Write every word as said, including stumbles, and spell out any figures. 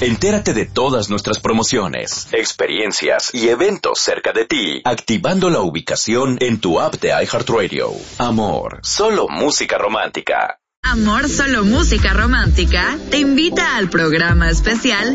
Entérate de todas nuestras promociones, experiencias y eventos cerca de ti, activando la ubicación en tu app de iHeartRadio. Amor, solo música romántica. Amor, solo música romántica te invita al programa especial